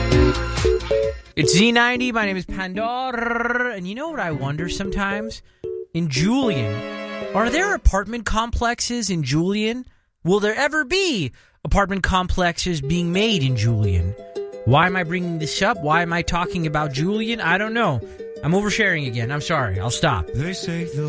It's Z90. My name is Pandor. And you know what I wonder sometimes? In Julian, are there apartment complexes in Julian? Will there ever be apartment complexes being made in Julian? Why am I bringing this up? Why am I talking about Julian? I don't know. I'm oversharing again. I'm sorry. I'll stop. They say the